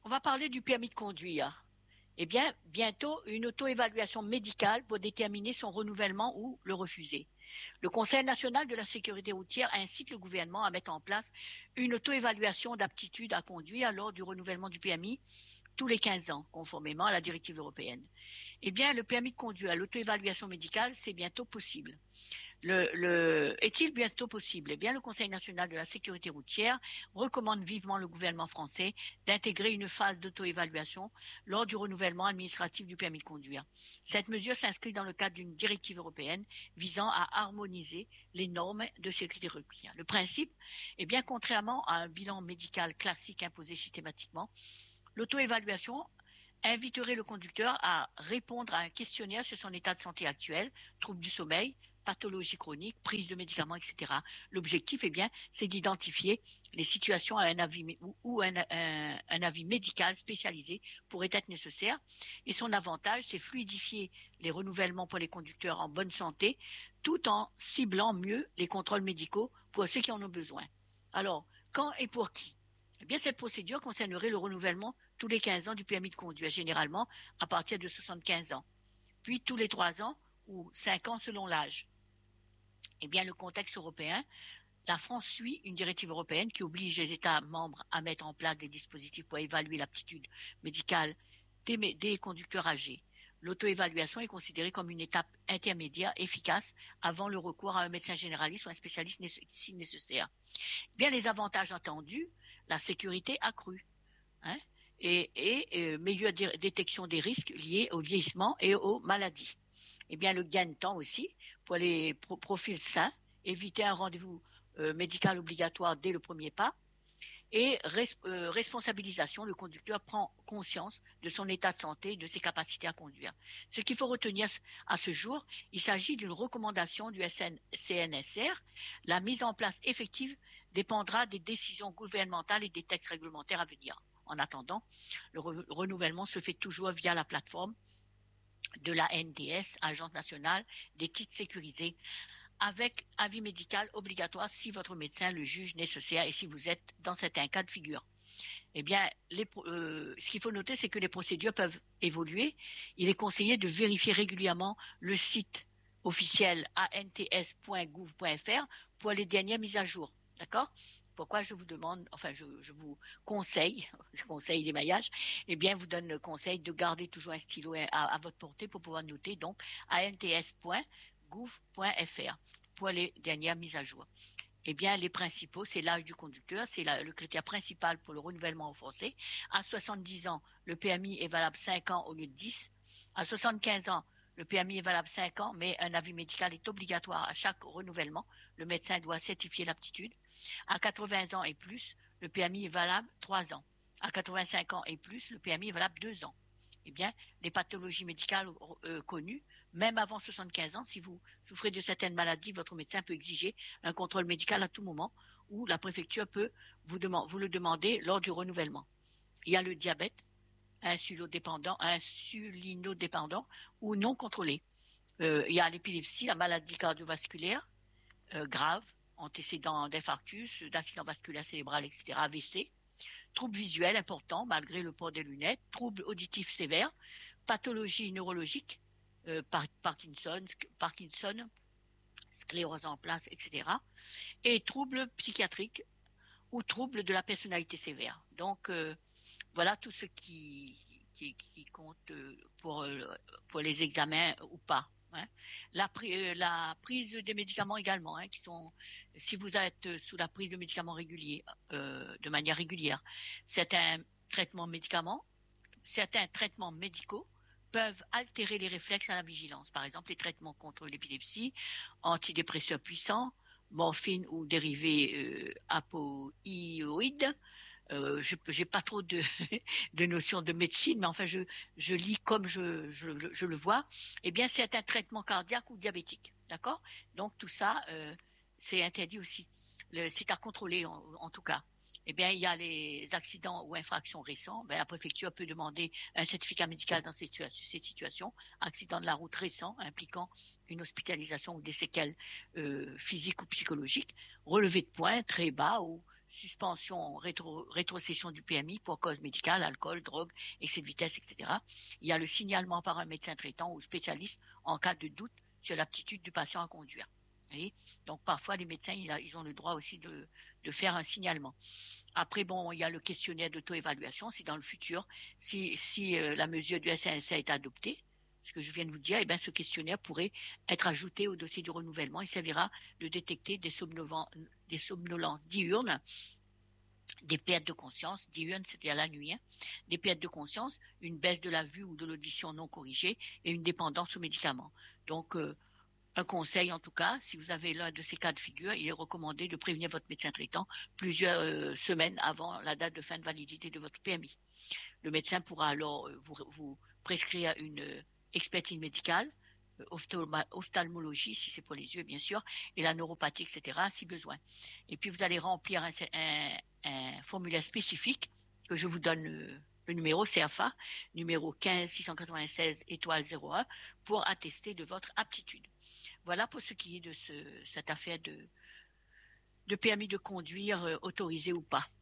on va parler du permis de conduire. Eh bien, bientôt, une auto-évaluation médicale pour déterminer son renouvellement ou le refuser. Le Conseil national de la sécurité routière incite le gouvernement à mettre en place une auto-évaluation d'aptitude à conduire lors du renouvellement du permis tous les 15 ans, conformément à la directive européenne. Eh bien, le permis de conduire, l'auto-évaluation médicale, c'est bientôt possible. Est-il bientôt possible? Eh bien, le Conseil national de la sécurité routière recommande vivement le gouvernement français d'intégrer une phase d'auto-évaluation lors du renouvellement administratif du permis de conduire. Cette mesure s'inscrit dans le cadre d'une directive européenne visant à harmoniser les normes de sécurité routière. Le principe, eh bien, contrairement à un bilan médical classique imposé systématiquement, l'auto-évaluation inviterait le conducteur à répondre à un questionnaire sur son état de santé actuel, troubles du sommeil, pathologies chroniques, prise de médicaments, etc. L'objectif, eh bien, c'est d'identifier les situations à un avis ou un avis médical spécialisé pourrait être nécessaire. Et son avantage, c'est fluidifier les renouvellements pour les conducteurs en bonne santé, tout en ciblant mieux les contrôles médicaux pour ceux qui en ont besoin. Alors, quand et pour qui? Eh bien, cette procédure concernerait le renouvellement tous les 15 ans du permis de conduire, généralement à partir de 75 ans, puis tous les 3 ans ou 5 ans selon l'âge. Eh bien, le contexte européen, la France suit une directive européenne qui oblige les États membres à mettre en place des dispositifs pour évaluer l'aptitude médicale des conducteurs âgés. L'auto-évaluation est considérée comme une étape intermédiaire efficace avant le recours à un médecin généraliste ou un spécialiste si nécessaire. Bien, les avantages entendus, la sécurité accrue, hein, et meilleure détection des risques liés au vieillissement et aux maladies. Eh bien, le gain de temps aussi pour les profils sains, éviter un rendez-vous médical obligatoire dès le premier pas, et responsabilisation, le conducteur prend conscience de son état de santé et de ses capacités à conduire. Ce qu'il faut retenir à ce jour, il s'agit d'une recommandation du CNSR. La mise en place effective dépendra des décisions gouvernementales et des textes réglementaires à venir. En attendant, le renouvellement se fait toujours via la plateforme de la NTS, Agence nationale des titres sécurisés, avec avis médical obligatoire si votre médecin le juge nécessaire et si vous êtes dans certains cas de figure. Eh bien, ce qu'il faut noter, c'est que les procédures peuvent évoluer. Il est conseillé de vérifier régulièrement le site officiel ants.gouv.fr pour les dernières mises à jour. D'accord ? Pourquoi je vous demande, enfin je vous conseille, conseil d'émaillage, eh bien vous donne le conseil de garder toujours un stylo à votre portée pour pouvoir noter donc ants.gouv.fr pour les dernières mises à jour. Eh bien, les principaux, c'est l'âge du conducteur, c'est le critère principal pour le renouvellement en français. À 70 ans, le permis est valable 5 ans au lieu de 10. À 75 ans, le permis est valable 5 ans, mais un avis médical est obligatoire à chaque renouvellement. Le médecin doit certifier l'aptitude. À 80 ans et plus, le permis est valable 3 ans. À 85 ans et plus, le permis est valable 2 ans. Eh bien, les pathologies médicales connues, même avant 75 ans, si vous souffrez de certaines maladies, votre médecin peut exiger un contrôle médical à tout moment ou la préfecture peut vous le demander lors du renouvellement. Il y a le diabète, insulinodépendant ou non contrôlé. Il y a l'épilepsie, la maladie cardiovasculaire grave, antécédent d'infarctus, d'accident vasculaire cérébral, etc., AVC, troubles visuels importants malgré le port des lunettes, troubles auditifs sévères, pathologies neurologiques, Parkinson, sclérose en plaques, etc., et troubles psychiatriques ou troubles de la personnalité sévère. Donc, voilà tout ce qui compte pour les examens ou pas. Hein. La prise des médicaments également, hein, si vous êtes sous la prise de médicaments réguliers, de manière régulière, certains traitements médicaux peuvent altérer les réflexes à la vigilance. Par exemple, les traitements contre l'épilepsie, antidépresseurs puissants, morphine ou dérivés apoïoïdes. J'ai pas trop de notions de médecine, mais enfin je lis comme je le vois. Eh bien, c'est un traitement cardiaque ou diabétique, d'accord ? Donc tout ça, c'est interdit aussi. C'est à contrôler en tout cas. Eh bien, il y a les accidents ou infractions récents. Ben, la préfecture peut demander un certificat médical dans ces situations. Accident de la route récent impliquant une hospitalisation ou des séquelles physiques ou psychologiques. Relevé de points très bas ou suspension, rétrocession du PMI pour cause médicale, alcool, drogue, excès de vitesse, etc. Il y a le signalement par un médecin traitant ou spécialiste en cas de doute sur l'aptitude du patient à conduire. Voyez. Donc parfois les médecins ils ont le droit aussi de faire un signalement. Après bon, il y a le questionnaire d'auto-évaluation. Si dans le futur, si la mesure du SNSA est adoptée, ce que je viens de vous dire, eh bien, ce questionnaire pourrait être ajouté au dossier du renouvellement. Il servira de détecter des somnolences diurnes, des pertes de conscience, diurnes, c'était à la nuit, hein, des pertes de conscience, une baisse de la vue ou de l'audition non corrigée et une dépendance aux médicaments. Donc, un conseil en tout cas, si vous avez l'un de ces cas de figure, il est recommandé de prévenir votre médecin traitant plusieurs semaines avant la date de fin de validité de votre PMI. Le médecin pourra alors vous prescrire une expertise médicale, ophtalmologie si c'est pour les yeux bien sûr, et la neuropathie, etc. si besoin. Et puis vous allez remplir un formulaire spécifique que je vous donne le numéro CFA, numéro 15 696 étoile 01 pour attester de votre aptitude. Voilà pour ce qui est de cette affaire de permis de conduire autorisé ou pas.